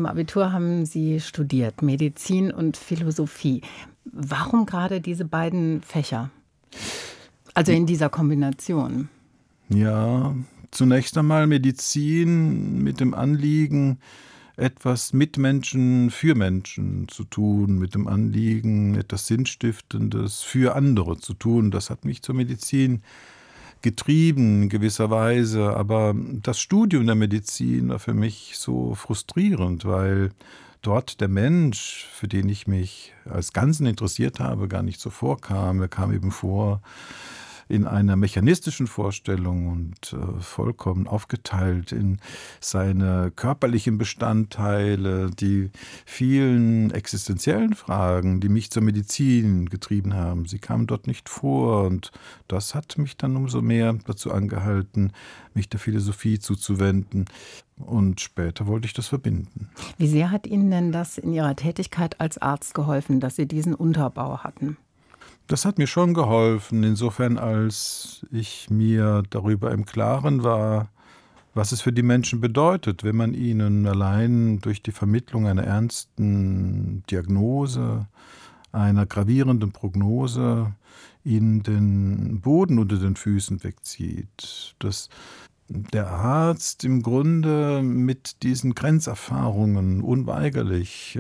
Ihrem Abitur haben Sie studiert, Medizin und Philosophie. Warum gerade diese beiden Fächer? Also in dieser Kombination. Ja, zunächst einmal Medizin mit dem Anliegen, etwas mit Menschen für Menschen zu tun, mit dem Anliegen, etwas Sinnstiftendes für andere zu tun. Das hat mich zur Medizin getrieben in gewisser Weise. Aber das Studium der Medizin war für mich so frustrierend, weil dort der Mensch, für den ich mich als Ganzen interessiert habe, gar nicht so vorkam. Er kam eben vor in einer mechanistischen Vorstellung und vollkommen aufgeteilt in seine körperlichen Bestandteile, die vielen existenziellen Fragen, die mich zur Medizin getrieben haben. Sie kamen dort nicht vor und das hat mich dann umso mehr dazu angehalten, mich der Philosophie zuzuwenden. Und später wollte ich das verbinden. Wie sehr hat Ihnen denn das in Ihrer Tätigkeit als Arzt geholfen, dass Sie diesen Unterbau hatten? Das hat mir schon geholfen, insofern als ich mir darüber im Klaren war, was es für die Menschen bedeutet, wenn man ihnen allein durch die Vermittlung einer ernsten Diagnose, einer gravierenden Prognose, ihnen den Boden unter den Füßen wegzieht. Dass der Arzt im Grunde mit diesen Grenzerfahrungen unweigerlich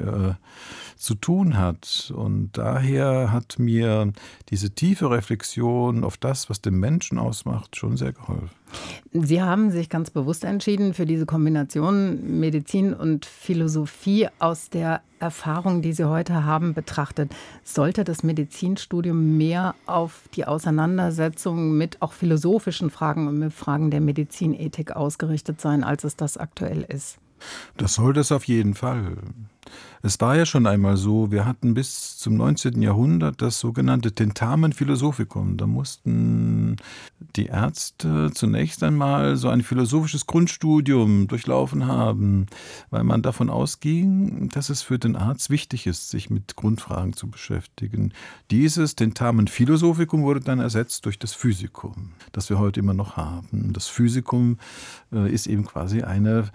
zu tun hat. Und daher hat mir diese tiefe Reflexion auf das, was den Menschen ausmacht, schon sehr geholfen. Sie haben sich ganz bewusst entschieden für diese Kombination Medizin und Philosophie. Aus der Erfahrung, die Sie heute haben, betrachtet, sollte das Medizinstudium mehr auf die Auseinandersetzung mit auch philosophischen Fragen und mit Fragen der Medizinethik ausgerichtet sein, als es das aktuell ist? Das sollte es auf jeden Fall. Es war ja schon einmal so, wir hatten bis zum 19. Jahrhundert das sogenannte Tentamen Philosophicum. Da mussten die Ärzte zunächst einmal so ein philosophisches Grundstudium durchlaufen haben, weil man davon ausging, dass es für den Arzt wichtig ist, sich mit Grundfragen zu beschäftigen. Dieses Tentamen Philosophicum wurde dann ersetzt durch das Physikum, das wir heute immer noch haben. Das Physikum ist eben quasi eine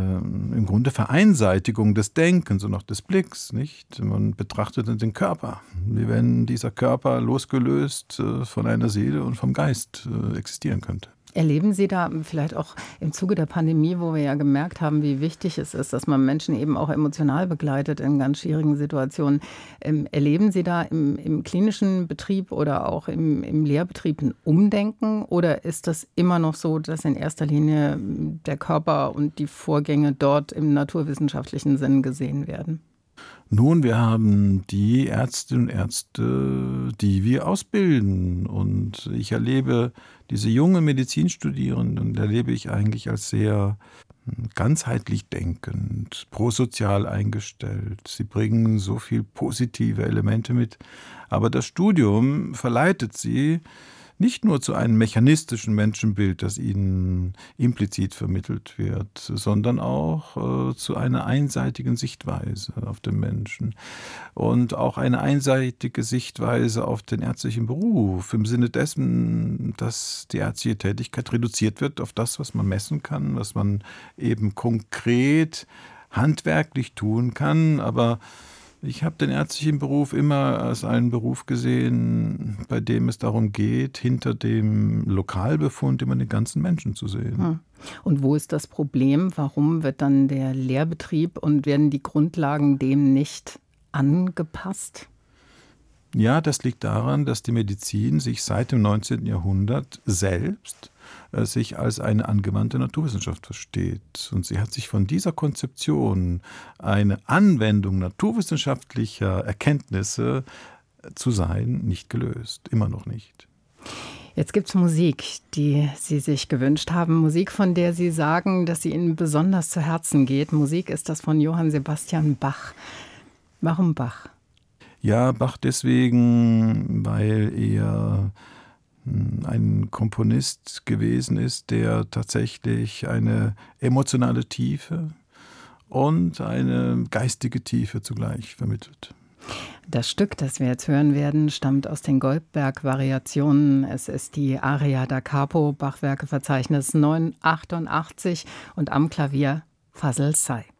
im Grunde Vereinseitigung des Denkens und auch des Blicks, nicht? Man betrachtet den Körper, wie wenn dieser Körper losgelöst von einer Seele und vom Geist existieren könnte. Erleben Sie da vielleicht auch im Zuge der Pandemie, wo wir ja gemerkt haben, wie wichtig es ist, dass man Menschen eben auch emotional begleitet in ganz schwierigen Situationen, erleben Sie da im klinischen Betrieb oder auch im Lehrbetrieb ein Umdenken? Oder ist das immer noch so, dass in erster Linie der Körper und die Vorgänge dort im naturwissenschaftlichen Sinn gesehen werden? Nun, wir haben die Ärztinnen und Ärzte, die wir ausbilden. Und ich erlebe diese jungen Medizinstudierenden, erlebe ich eigentlich als sehr ganzheitlich denkend, prosozial eingestellt. Sie bringen so viel positive Elemente mit. Aber das Studium verleitet sie nicht nur zu einem mechanistischen Menschenbild, das ihnen implizit vermittelt wird, sondern auch zu einer einseitigen Sichtweise auf den Menschen und auch eine einseitige Sichtweise auf den ärztlichen Beruf, im Sinne dessen, dass die ärztliche Tätigkeit reduziert wird auf das, was man messen kann, was man eben konkret handwerklich tun kann, aber ich habe den ärztlichen Beruf immer als einen Beruf gesehen, bei dem es darum geht, hinter dem Lokalbefund immer den ganzen Menschen zu sehen. Und wo ist das Problem? Warum wird dann der Lehrbetrieb und werden die Grundlagen dem nicht angepasst? Ja, das liegt daran, dass die Medizin sich seit dem 19. Jahrhundert selbst sich als eine angewandte Naturwissenschaft versteht. Und sie hat sich von dieser Konzeption, eine Anwendung naturwissenschaftlicher Erkenntnisse zu sein, nicht gelöst. Immer noch nicht. Jetzt gibt es Musik, die Sie sich gewünscht haben. Musik, von der Sie sagen, dass sie Ihnen besonders zu Herzen geht. Musik ist das von Johann Sebastian Bach. Warum Bach? Ja, Bach deswegen, weil er ein Komponist gewesen ist, der tatsächlich eine emotionale Tiefe und eine geistige Tiefe zugleich vermittelt. Das Stück, das wir jetzt hören werden, stammt aus den Goldberg-Variationen. Es ist die Aria da Capo, Bachwerkeverzeichnis 988 und am Klavier Fazl Say.